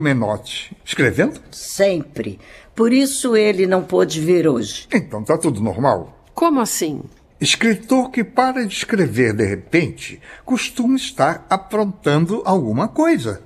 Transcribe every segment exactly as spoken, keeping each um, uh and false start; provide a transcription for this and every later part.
Menotti, escrevendo? Sempre. Por isso ele não pôde vir hoje. Então tá tudo normal. Como assim? Escritor que para de escrever de repente costuma estar aprontando alguma coisa.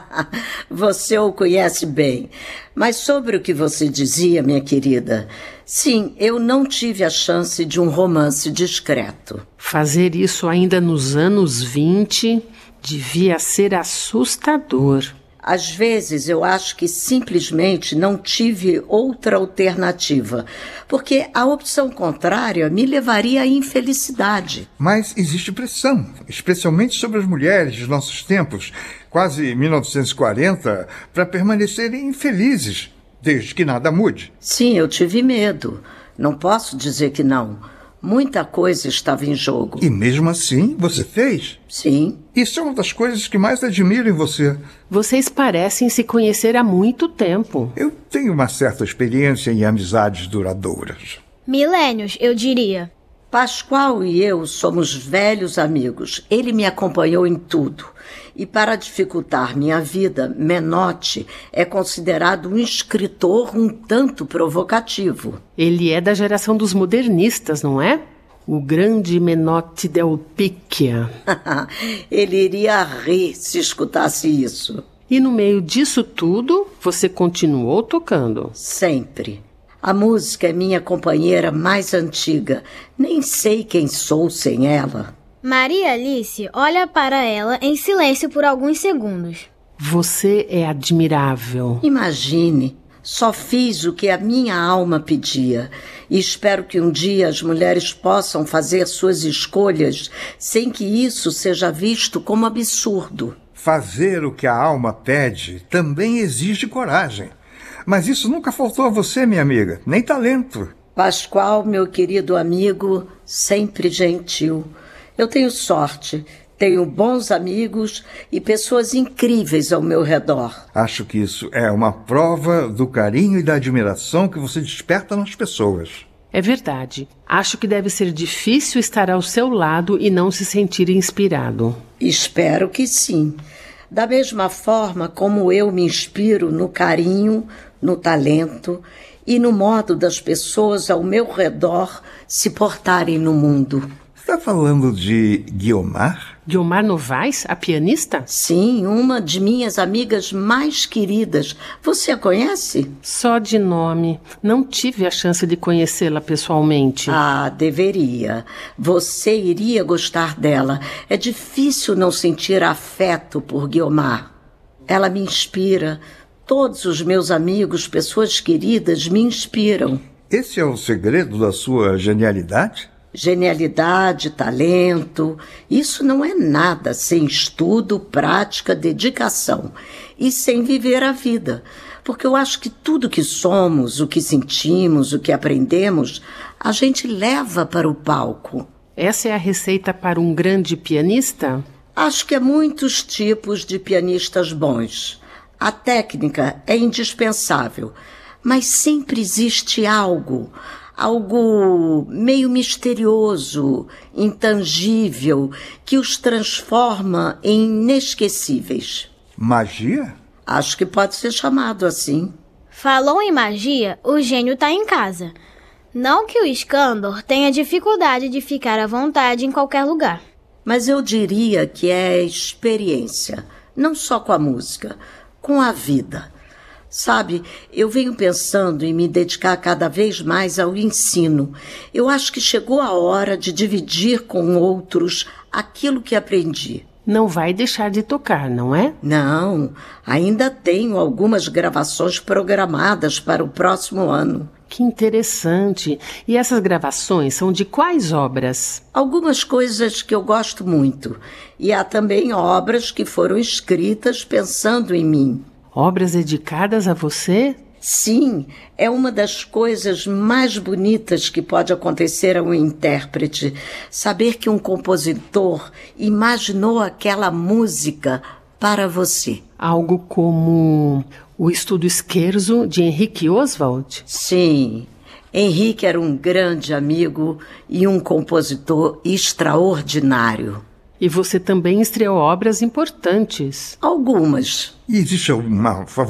Você o conhece bem. Mas sobre o que você dizia, minha querida, sim, eu não tive a chance de um romance discreto. Fazer isso ainda nos anos vinte devia ser assustador. Às vezes eu acho que simplesmente não tive outra alternativa, porque a opção contrária me levaria à infelicidade. Mas existe pressão, especialmente sobre as mulheres de nossos tempos, quase mil novecentos e quarenta, para permanecerem infelizes, desde que nada mude. Sim, eu tive medo. Não posso dizer que não. Muita coisa estava em jogo. E mesmo assim, você fez? Sim. Isso é uma das coisas que mais admiro em você. Vocês parecem se conhecer há muito tempo. Eu tenho uma certa experiência em amizades duradouras. Milênios, eu diria. Pascoal e eu somos velhos amigos. Ele me acompanhou em tudo. E para dificultar minha vida, Menotti é considerado um escritor um tanto provocativo. Ele é da geração dos modernistas, não é? O grande Menotti del Picchia. Ele iria rir se escutasse isso. E no meio disso tudo, você continuou tocando? Sempre. A música é minha companheira mais antiga. Nem sei quem sou sem ela. Maria Alice olha para ela em silêncio por alguns segundos. Você é admirável. Imagine, só fiz o que a minha alma pedia. E espero que um dia as mulheres possam fazer suas escolhas sem que isso seja visto como absurdo. Fazer o que a alma pede também exige coragem. Mas isso nunca faltou a você, minha amiga, nem talento. Pascoal, meu querido amigo, sempre gentil. Eu tenho sorte, tenho bons amigos e pessoas incríveis ao meu redor. Acho que isso é uma prova do carinho e da admiração que você desperta nas pessoas. É verdade. Acho que deve ser difícil estar ao seu lado e não se sentir inspirado. Espero que sim. Da mesma forma como eu me inspiro no carinho, no talento e no modo das pessoas ao meu redor se portarem no mundo. Está falando de Guiomar? Guiomar Novaes, a pianista? Sim, uma de minhas amigas mais queridas. Você a conhece? Só de nome. Não tive a chance de conhecê-la pessoalmente. Ah, deveria. Você iria gostar dela. É difícil não sentir afeto por Guiomar. Ela me inspira. Todos os meus amigos, pessoas queridas, me inspiram. Esse é o segredo da sua genialidade? Genialidade, talento, isso não é nada sem estudo, prática, dedicação e sem viver a vida. Porque eu acho que tudo que somos, o que sentimos, o que aprendemos, a gente leva para o palco. Essa é a receita para um grande pianista? Acho que há muitos tipos de pianistas bons. A técnica é indispensável, mas sempre existe algo... algo meio misterioso, intangível, que os transforma em inesquecíveis. Magia? Acho que pode ser chamado assim. Falou em magia, o gênio tá em casa. Não que o Escândor tenha dificuldade de ficar à vontade em qualquer lugar. Mas eu diria que é experiência, não só com a música, com a vida. Sabe, eu venho pensando em me dedicar cada vez mais ao ensino. Eu acho que chegou a hora de dividir com outros aquilo que aprendi. Não vai deixar de tocar, não é? Não, ainda tenho algumas gravações programadas para o próximo ano. Que interessante. E essas gravações são de quais obras? Algumas coisas que eu gosto muito. E há também obras que foram escritas pensando em mim. Obras dedicadas a você? Sim, é uma das coisas mais bonitas que pode acontecer a um intérprete. Saber que um compositor imaginou aquela música para você. Algo como o Estudo Scherzo de Henrique Oswald? Sim, Henrique era um grande amigo e um compositor extraordinário. E você também estreou obras importantes. Algumas. E existe alguma